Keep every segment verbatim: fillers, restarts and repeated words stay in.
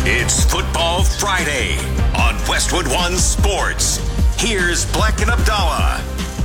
It's Football Friday on Westwood One Sports. Here's Black and Abdallah.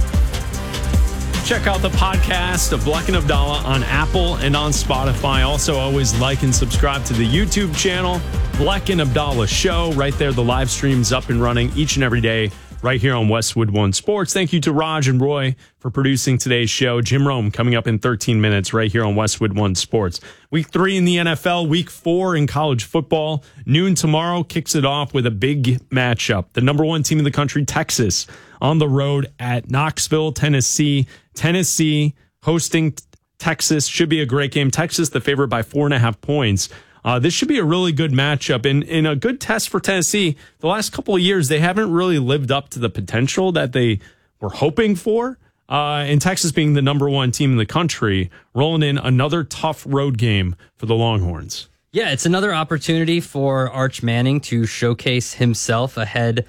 Check out the podcast of Black and Abdallah on Apple and on Spotify. Also, always like and subscribe to the YouTube channel, Black and Abdallah Show. Right there, the live stream's up and running each and every day right here on Westwood One Sports. Thank you to Raj and Roy for producing today's show. Jim Rome coming up in thirteen minutes right here on Westwood One Sports. Week three in the N F L, week four in college football. Noon tomorrow kicks it off with a big matchup. The number one team in the country, Texas, on the road at Knoxville, Tennessee. Tennessee hosting Texas should be a great game. Texas, the favorite by four and a half points. Uh, this should be a really good matchup and, and a good test for Tennessee. The last couple of years, they haven't really lived up to the potential that they were hoping for. Uh, and Texas being the number one team in the country, rolling in another tough road game for the Longhorns. Yeah, it's another opportunity for Arch Manning to showcase himself ahead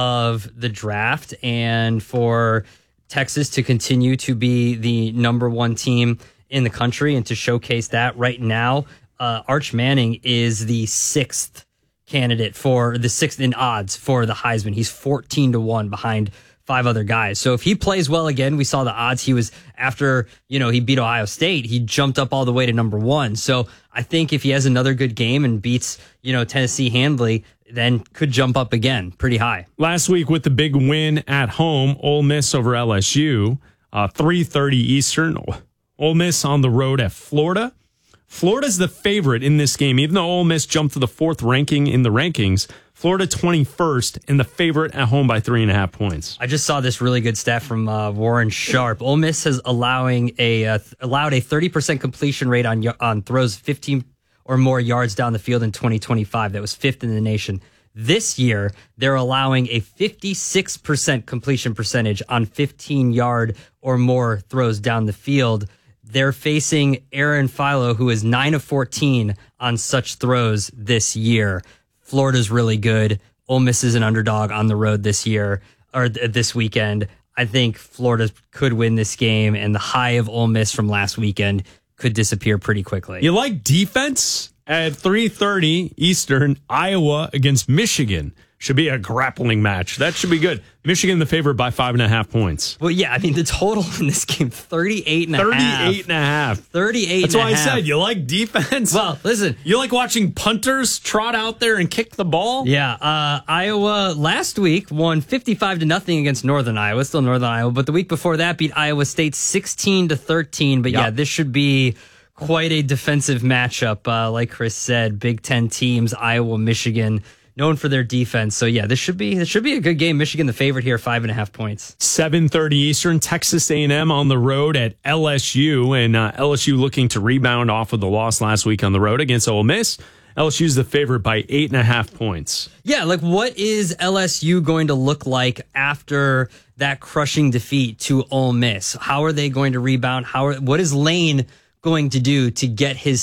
of the draft and for Texas to continue to be the number one team in the country and to showcase that right now. Uh, Arch Manning is the sixth candidate for the sixth in odds for the Heisman. He's fourteen to one behind five other guys. So if he plays well again, we saw the odds. He was after, you know, he beat Ohio State. He jumped up all the way to number one. So I think if he has another good game and beats, you know, Tennessee handily, then could jump up again pretty high. Last week with the big win at home, Ole Miss over L S U, uh, three thirty Eastern. Ole Miss on the road at Florida. Florida's the favorite in this game, even though Ole Miss jumped to the fourth ranking in the rankings. Florida twenty-first and the favorite at home by three and a half points. I just saw this really good stat from uh, Warren Sharp. Ole Miss has allowing a uh, allowed a thirty percent completion rate on on throws fifteen or more yards down the field in twenty twenty-five. That was fifth in the nation. This year, they're allowing a fifty-six percent completion percentage on fifteen-yard or more throws down the field. They're facing Aaron Philo, who is nine of fourteen on such throws this year. Florida's really good. Ole Miss is an underdog on the road this year or th- this weekend. I think Florida could win this game, and the high of Ole Miss from last weekend could disappear pretty quickly. You like defense? At three thirty Eastern, Iowa against Michigan. Should be a grappling match. That should be good. Michigan the favorite by five and a half points. Well, yeah, I mean, the total in this game, thirty-eight and a half. thirty-eight and a half. thirty-eight That's and why a I half. said you like defense. Well, listen. You like watching punters trot out there and kick the ball? Yeah. Uh, Iowa last week won fifty-five to nothing against Northern Iowa. Still Northern Iowa. But the week before that beat Iowa State sixteen to thirteen. But yep. yeah, this should be quite a defensive matchup. Uh, like Chris said, Big Ten teams, Iowa, Michigan, known for their defense. So yeah, this should be this should be a good game. Michigan the favorite here, five and a half points. seven thirty Eastern, Texas A and M on the road at L S U, and uh, L S U looking to rebound off of the loss last week on the road against Ole Miss. L S U's the favorite by eight and a half points. Yeah, like what is L S U going to look like after that crushing defeat to Ole Miss? How are they going to rebound? How are, what is Lane going to do to get his